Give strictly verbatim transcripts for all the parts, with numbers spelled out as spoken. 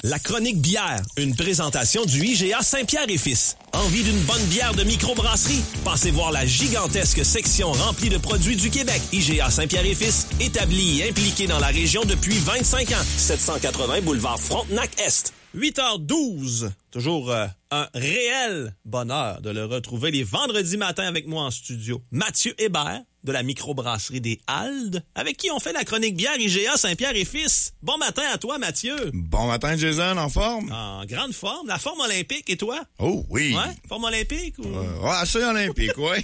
La chronique bière, une présentation du I G A Saint-Pierre et Fils. Envie d'une bonne bière de microbrasserie? Passez voir la gigantesque section remplie de produits du Québec. I G A Saint-Pierre et Fils, établi et impliqué dans la région depuis vingt-cinq ans. sept cent quatre-vingts boulevard Frontenac-Est. huit heures douze. Toujours euh, un réel bonheur de le retrouver les vendredis matins avec moi en studio. Mathieu Hébert de la microbrasserie des Haldes, avec qui on fait la chronique bière I G A Saint-Pierre et Fils. Bon matin à toi, Mathieu. Bon matin, Jason, en forme? En grande forme. La forme olympique, et toi? Oh oui. Ouais, forme olympique? Ou... Euh, ouais, assez olympique, oui.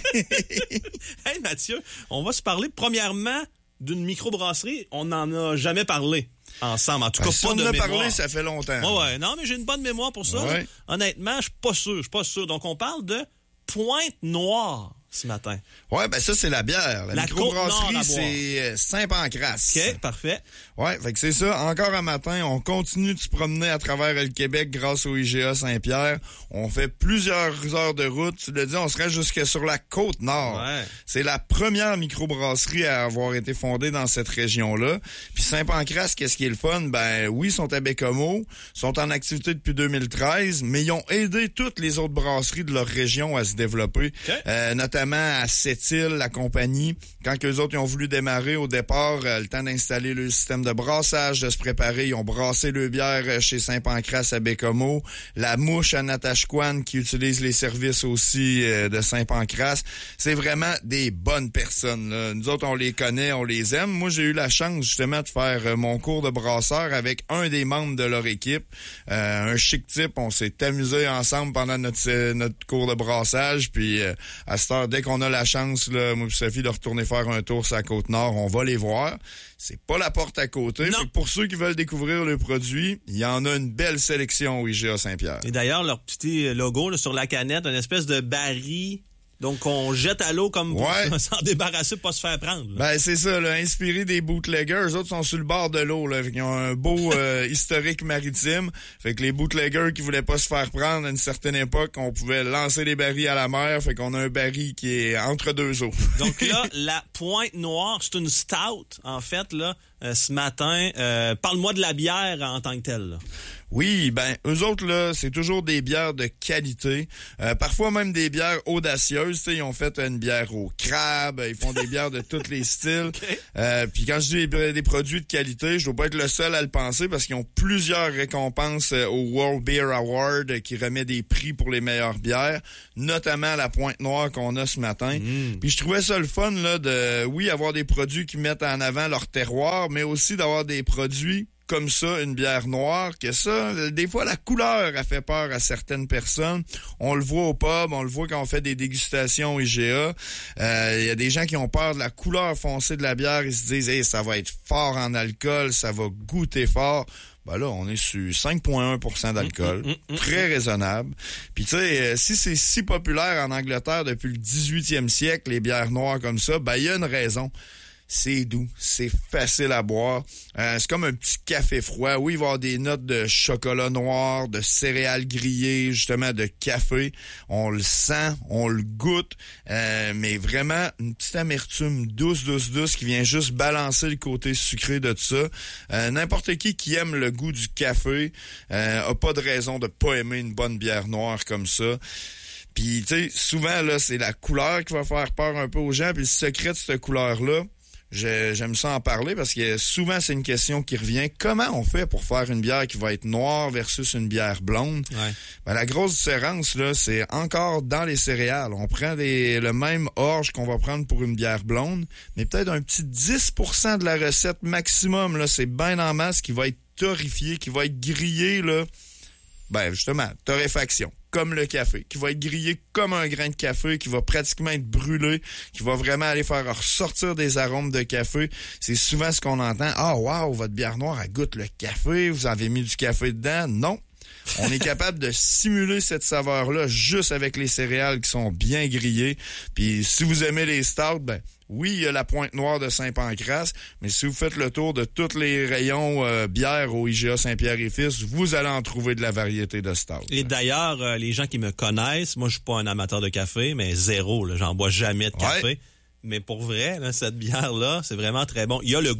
Hey, Mathieu, on va se parler premièrement d'une microbrasserie. On n'en a jamais parlé ensemble, en tout ben, cas si pas on de en a mémoire. parlé, ça fait longtemps. Ouais, ouais, non, mais j'ai une bonne mémoire pour ça. Ouais. Honnêtement, je suis pas sûr, je suis pas sûr. Donc, on parle de Pointe-Noire ce matin. Ouais, ben ça, c'est la bière. La, La microbrasserie, c'est Saint-Pancrace. OK, parfait. Ouais, fait que c'est ça. Encore un matin, on continue de se promener à travers le Québec grâce au I G A Saint-Pierre. On fait plusieurs heures de route. Tu l'as dit, on serait jusque sur la Côte-Nord. Ouais. C'est la première microbrasserie à avoir été fondée dans cette région-là. Puis Saint-Pancrace, qu'est-ce qui est le fun? Ben oui, ils sont à Bécomo, sont en activité depuis deux mille treize, mais ils ont aidé toutes les autres brasseries de leur région à se développer. Okay. Euh, notamment à Sept-Îles, la compagnie. Quand eux autres ils ont voulu démarrer au départ, euh, le temps d'installer le système de brassage, de se préparer, ils ont brassé le bière chez Saint-Pancrace à Bécomo. La Mouche à Natashquan qui utilise les services aussi euh, de Saint-Pancrace. C'est vraiment des bonnes personnes, là. Nous autres, on les connaît, on les aime. Moi, j'ai eu la chance justement de faire euh, mon cours de brasseur avec un des membres de leur équipe. Euh, un chic type, on s'est amusé ensemble pendant notre, euh, notre cours de brassage. Puis euh, à cette heure, dès qu'on a la chance, là, moi et Sophie, de retourner faire un tour sur la Côte-Nord, on va les voir. C'est pas la porte à côté. Fait que pour ceux qui veulent découvrir le produit, il y en a une belle sélection au I G A Saint-Pierre. Et d'ailleurs, leur petit logo là, sur la canette, une espèce de baril. Donc, on jette à l'eau comme pour ouais. s'en débarrasser, pas se faire prendre. Là. Ben, c'est ça, là, inspiré des bootleggers. Eux autres sont sur le bord de l'eau, là. Ils ont un beau euh, historique maritime. Fait que les bootleggers qui voulaient pas se faire prendre à une certaine époque, on pouvait lancer les barils à la mer. Fait qu'on a un baril qui est entre deux eaux. Donc là, la Pointe-Noire, c'est une stout, en fait, là, euh, ce matin. Euh, parle-moi de la bière en tant que telle, là. Oui, ben eux autres là, c'est toujours des bières de qualité, euh, parfois même des bières audacieuses. Tu sais, ils ont fait une bière au crabe, ils font des bières de tous les styles. Okay. Euh, puis quand je dis des, des produits de qualité, je dois pas être le seul à le penser parce qu'ils ont plusieurs récompenses au World Beer Award qui remet des prix pour les meilleures bières, notamment la Pointe-Noire qu'on a ce matin. Mm. Puis je trouvais ça le fun là de, oui, avoir des produits qui mettent en avant leur terroir, mais aussi d'avoir des produits comme ça, une bière noire, que ça, des fois, la couleur a fait peur à certaines personnes. On le voit au pub, on le voit quand on fait des dégustations I G A. Il euh, y a des gens qui ont peur de la couleur foncée de la bière. Ils se disent, hey, ça va être fort en alcool, ça va goûter fort. Ben là, on est sur cinq virgule un pour cent d'alcool. Mmh, mmh, mmh, très raisonnable. Puis tu sais, euh, si c'est si populaire en Angleterre depuis le dix-huitième siècle, les bières noires comme ça, ben il y a une raison. C'est doux, c'est facile à boire. Euh, c'est comme un petit café froid. Oui, il va y avoir des notes de chocolat noir, de céréales grillées, justement de café. On le sent, on le goûte, euh, mais vraiment une petite amertume douce, douce, douce qui vient juste balancer le côté sucré de tout ça. Euh, n'importe qui qui aime le goût du café euh, a pas de raison de pas aimer une bonne bière noire comme ça. Puis, tu sais, souvent, là, c'est la couleur qui va faire peur un peu aux gens. Puis le secret de cette couleur-là, j'aime ça en parler parce que souvent, c'est une question qui revient. Comment on fait pour faire une bière qui va être noire versus une bière blonde? Ouais. Ben, la grosse différence, là, c'est encore dans les céréales. On prend des, le même orge qu'on va prendre pour une bière blonde, mais peut-être un petit dix pour cent de la recette maximum, là, c'est bien en masse qui va être torréfié, qui va être grillé, là. Ben, justement, torréfaction. Comme le café, qui va être grillé comme un grain de café, qui va pratiquement être brûlé, qui va vraiment aller faire ressortir des arômes de café. C'est souvent ce qu'on entend. Ah, wow, votre bière noire, elle goûte le café, vous avez mis du café dedans. Non. On est capable de simuler cette saveur-là juste avec les céréales qui sont bien grillées. Puis si vous aimez les stouts, ben oui, il y a la Pointe-Noire de Saint-Pancrace, mais si vous faites le tour de tous les rayons euh, bières au I G A Saint-Pierre et Fils, vous allez en trouver de la variété de stouts. Et d'ailleurs, euh, les gens qui me connaissent, moi je suis pas un amateur de café, mais zéro, là, j'en bois jamais de café. Ouais. Mais pour vrai, là, cette bière-là, c'est vraiment très bon. Il y a le goût,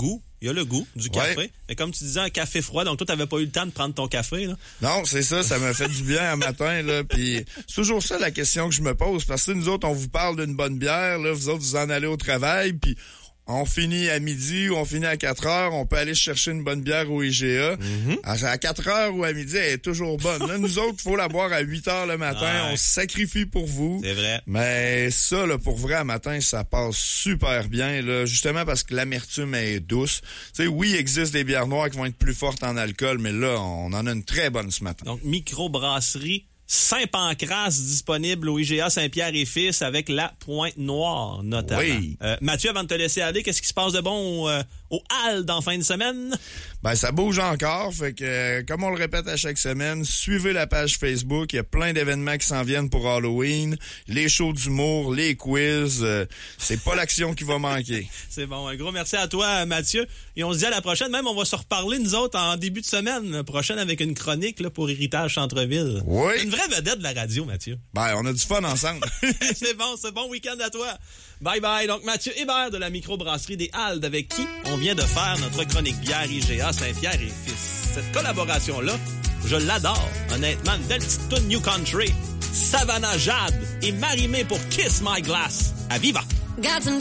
il y a le goût du café. Ouais. Mais comme tu disais, un café froid, donc toi, t'avais pas eu le temps de prendre ton café, là. Non, c'est ça, ça m'a fait du bien un matin, là. Puis c'est toujours ça la question que je me pose, parce que nous autres, on vous parle d'une bonne bière, là, vous autres, vous en allez au travail, puis on finit à midi ou on finit à quatre heures, on peut aller chercher une bonne bière au I G A. Mm-hmm. À quatre heures ou à midi, elle est toujours bonne. Là, nous autres, il faut la boire à huit heures le matin. Ouais. On se sacrifie pour vous. C'est vrai. Mais ça, là, pour vrai, à matin, ça passe super bien, là, justement parce que l'amertume est douce. Tu sais, oui, il existe des bières noires qui vont être plus fortes en alcool, mais là, on en a une très bonne ce matin. Donc, microbrasserie Saint-Pancras disponible au I G A Saint-Pierre et Fils avec la Pointe Noire, notamment. Oui. Euh, Mathieu, avant de te laisser aller, qu'est-ce qui se passe de bon au, euh, au Halles en fin de semaine? Ben, ça bouge encore. Fait que, euh, comme on le répète à chaque semaine, suivez la page Facebook. Il y a plein d'événements qui s'en viennent pour Halloween. Les shows d'humour, les quiz. Euh, c'est pas l'action qui va manquer. C'est bon. Un gros merci à toi, Mathieu. Et on se dit à la prochaine. Même, on va se reparler, nous autres, en début de semaine prochaine avec une chronique là, pour Héritage Centre-Ville. Oui. Une vraie vedette de la radio, Mathieu. Ben, on a du fun ensemble. C'est bon, c'est bon week-end à toi. Bye bye. Donc, Mathieu Hébert de la microbrasserie des Halles, avec qui on vient de faire notre chronique bière I G A Saint-Pierre et Fils. Cette collaboration-là, je l'adore. Honnêtement, une belle petite tune New Country. Savannah Jade et Marie-Mé pour Kiss My Glass. À Viva! Got some